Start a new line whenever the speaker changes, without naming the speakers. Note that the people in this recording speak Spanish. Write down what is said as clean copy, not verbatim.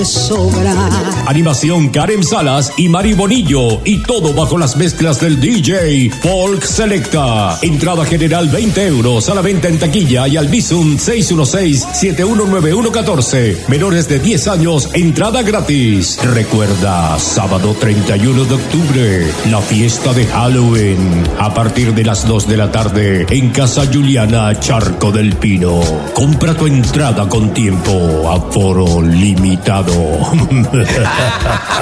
de sobra.
Animación Karen Salas y Mari Bonillo, y todo bajo las mezclas del DJ Folk Selecta. Entrada general 20 euros, a la venta en taquilla y al Bizum 616-719114. Menores de 10 años, entrada gratis. Recuerda, sábado 31 de octubre, la fiesta de Halloween, a partir de las 2 de la tarde en Casa Juliana, Charco del Pino. Compra tu entrada con tiempo, aforo limitado.